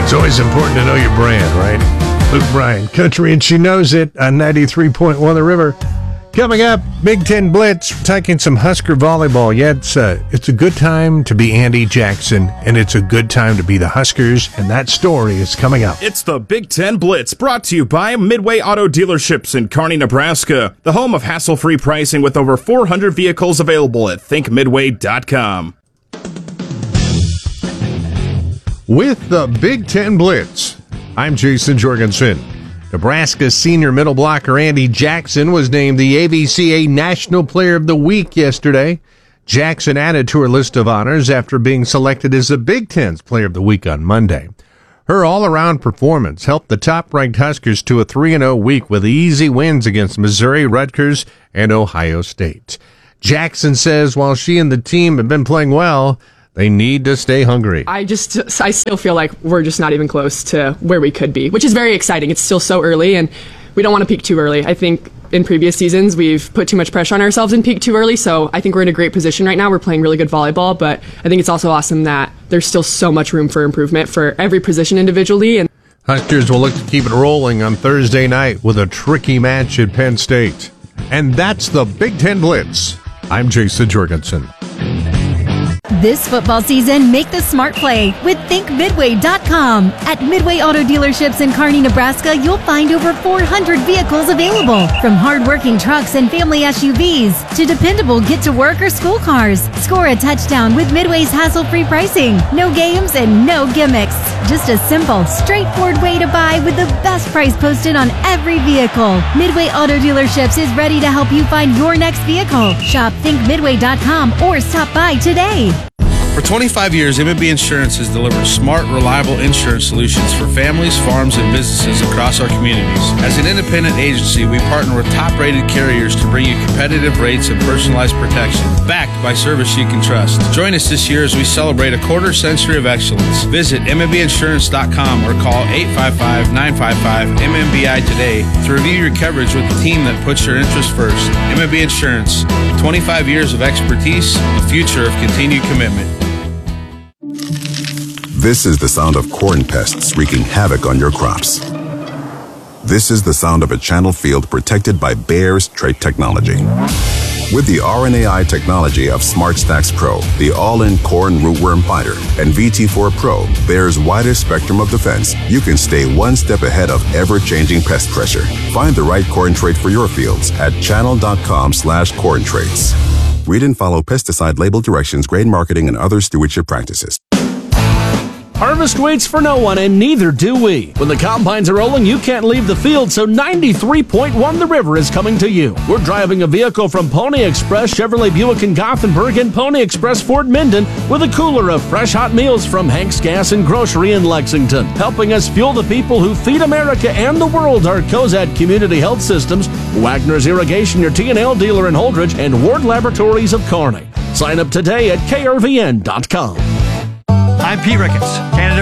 It's always important to know your brand, right? Luke Bryan, Country and She Knows It on 93.1 The River. Coming up, Big Ten Blitz, taking some Husker volleyball. Yeah, it's a good time to be Andy Jackson, and it's a good time to be the Huskers, and that story is coming up. It's the Big Ten Blitz, brought to you by Midway Auto Dealerships in Kearney, Nebraska, the home of hassle-free pricing with over 400 vehicles available at thinkmidway.com. With the Big Ten Blitz, I'm Jason Jorgensen. Nebraska senior middle blocker Andy Jackson was named the AVCA National Player of the Week yesterday. Jackson added to her list of honors after being selected as the Big Ten's Player of the Week on Monday. Her all-around performance helped the top-ranked Huskers to a 3-0 week with easy wins against Missouri, Rutgers, and Ohio State. Jackson says while she and the team have been playing well, they need to stay hungry. I still feel like we're just not even close to where we could be, which is very exciting. It's still so early, and we don't want to peak too early. I think in previous seasons, we've put too much pressure on ourselves and peaked too early, so I think we're in a great position right now. We're playing really good volleyball, but I think it's also awesome that there's still so much room for improvement for every position individually. And Huskers will look to keep it rolling on Thursday night with a tricky match at Penn State. And that's the Big Ten Blitz. I'm Jason Jorgensen. This football season, make the smart play with ThinkMidway.com. At Midway Auto Dealerships in Kearney, Nebraska, you'll find over 400 vehicles available. From hard-working trucks and family SUVs to dependable get-to-work or school cars. Score a touchdown with Midway's hassle-free pricing. No games and no gimmicks. Just a simple, straightforward way to buy with the best price posted on every vehicle. Midway Auto Dealerships is ready to help you find your next vehicle. Shop ThinkMidway.com or stop by today. For 25 years, M&B Insurance has delivered smart, reliable insurance solutions for families, farms, and businesses across our communities. As an independent agency, we partner with top-rated carriers to bring you competitive rates and personalized protection, backed by service you can trust. Join us this year as we celebrate a quarter century of excellence. Visit MNBinsurance.com or call 855-955-MNBI today to review your coverage with the team that puts your interests first. M&B Insurance, 25 years of expertise, a future of continued commitment. This is the sound of corn pests wreaking havoc on your crops. This is the sound of a channel field protected by Bayer's trait technology. With the RNAi technology of SmartStax Pro, the all-in corn rootworm fighter, and VT4 Pro, Bayer's widest spectrum of defense, you can stay one step ahead of ever-changing pest pressure. Find the right corn trait for your fields at channel.com/corn traits. Read and follow pesticide label directions, grain marketing, and other stewardship practices. Harvest waits for no one, and neither do we. When the combines are rolling, you can't leave the field, so 93.1 The River is coming to you. We're driving a vehicle from Pony Express Chevrolet Buick in Gothenburg and Pony Express Ford Minden with a cooler of fresh hot meals from Hank's Gas and Grocery in Lexington. Helping us fuel the people who feed America and the world are Cozad Community Health Systems, Wagner's Irrigation, your T&L dealer in Holdridge, and Ward Laboratories of Kearney. Sign up today at krvn.com. I'm Pete Ricketts, Canada